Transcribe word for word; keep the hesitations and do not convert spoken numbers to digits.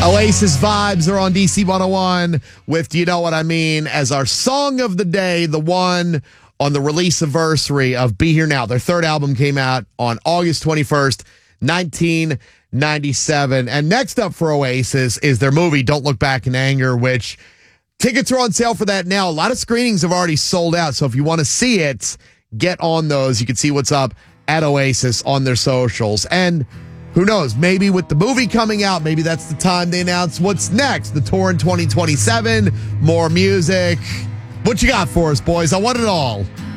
Oasis vibes are on D C one oh one with Do You Know What I Mean as our song of the day, the one on the release anniversary of Be Here Now. Their third album came out on August twenty-first, nineteen ninety-seven. And next up for Oasis is their movie, Don't Look Back in Anger, which tickets are on sale for that now. A lot of screenings have already sold out, so if you want to see it, get on those. You can see what's up at Oasis on their socials. And who knows, maybe with the movie coming out, maybe that's the time they announce what's next. The tour in twenty twenty-seven, more music. What you got for us, boys? I want it all.